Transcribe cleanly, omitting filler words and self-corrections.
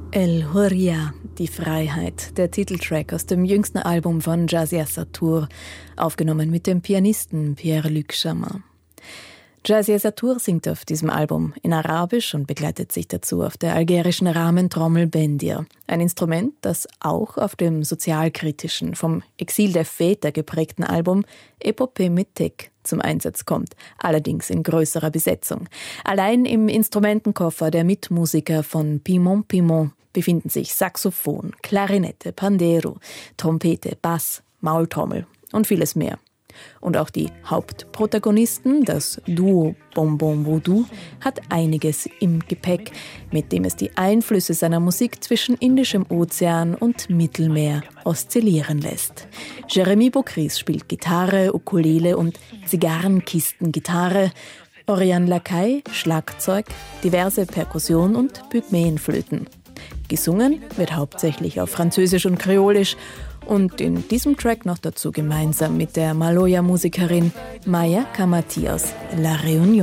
El Hurria, die Freiheit, der Titeltrack aus dem jüngsten Album von Jasia Satour, aufgenommen mit dem Pianisten Pierre-Luc Chamin. Jasia Satour singt auf diesem Album in Arabisch und begleitet sich dazu auf der algerischen Rahmentrommel Bendir, ein Instrument, das auch auf dem sozialkritischen, vom Exil der Väter geprägten Album Epopée Métèque zum Einsatz kommt, allerdings in größerer Besetzung. Allein im Instrumentenkoffer der Mitmusiker von Pimon Pimon befinden sich Saxophon, Klarinette, Pandero, Trompete, Bass, Maultrommel und vieles mehr. Und auch die Hauptprotagonisten, das Duo Bom Bom Voodoo, hat einiges im Gepäck, mit dem es die Einflüsse seiner Musik zwischen Indischem Ozean und Mittelmeer oszillieren lässt. Jérémy Bocris spielt Gitarre, Ukulele und Zigarrenkistengitarre, Oriane Lacaille Schlagzeug, diverse Perkussion und Pygmäenflöten. Gesungen wird hauptsächlich auf Französisch und Kreolisch und in diesem Track noch dazu gemeinsam mit der Maloya-Musikerin Maya Kamati aus La Réunion.